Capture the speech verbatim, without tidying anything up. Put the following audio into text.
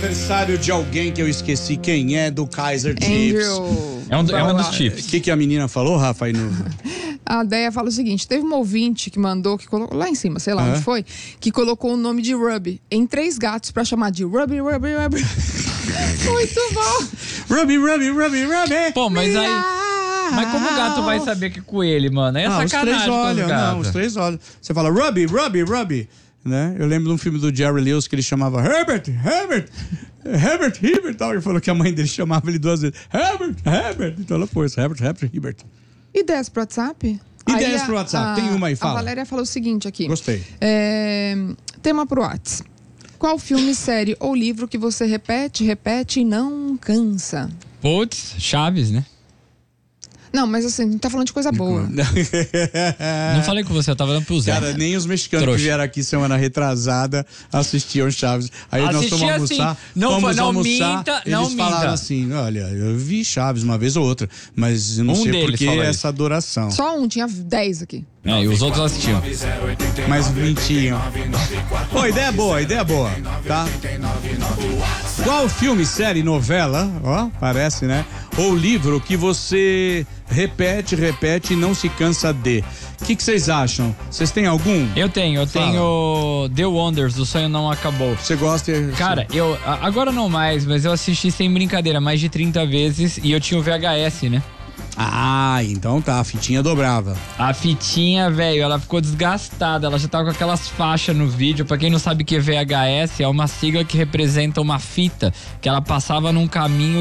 Aniversário de alguém que eu esqueci quem é, do Kaiser Chiefs. Andrew. É um, é um dos O chips. que, que a menina falou, Rafa? Aí no... A Deia fala o seguinte: teve um ouvinte que mandou, que colocou lá em cima, sei lá Uhum. onde foi, que colocou o nome de Ruby em três gatos pra chamar de Ruby, Ruby, Ruby. Muito bom. Ruby, Ruby, Ruby, Ruby. Pô, mas aí... Mas como o gato vai saber que é coelho, mano? É Ah, os sacanagem três com os olham, gatos. não, os três olham. Você fala Ruby, Ruby, Ruby, né? Eu lembro de um filme do Jerry Lewis que ele chamava Herbert, Herbert, Herbert, Herbert, tal. Ele falou que a mãe dele chamava ele duas vezes, Herbert, Herbert. Então ela pôs Herbert, Herbert, Herbert. Ideias pro WhatsApp? Ideias Aí pro a- WhatsApp, a- tem uma aí, fala. A Valéria falou o seguinte aqui. Gostei. É, tema pro WhatsApp. Qual filme, série ou livro que você repete, repete e não cansa? Putz, Chaves, né? Não, mas assim, a gente tá falando de coisa boa. Não falei com você, eu tava dando pro Zé. Cara, nem os mexicanos Trouxa. que vieram aqui semana retrasada assistiam Chaves. Aí nós Assistia fomos almoçar, assim. Não fomos foi- não almoçar, minta, eles não falaram minta. assim, olha, eu vi Chaves uma vez ou outra, mas eu não Um sei por deles que fala essa adoração. Só um, tinha dez aqui. É, e os outros assistiam. Mas mentiam. Pô, ideia boa, ideia boa, tá? Qual filme, série, novela, ó, parece, né? Ou livro que você repete, repete e não se cansa de? O que que vocês acham? Vocês têm algum? Eu tenho, eu Fala. tenho The Wonders, O Sonho Não Acabou. Você gosta? Cara, eu a- agora não mais, mas eu assisti sem brincadeira mais de trinta vezes e eu tinha o V H S, né? Ah, então tá, a fitinha dobrava. A fitinha, velho, ela ficou desgastada, ela já tava com aquelas faixas no vídeo. Pra quem não sabe o que é V H S, é uma sigla que representa uma fita que ela passava num caminho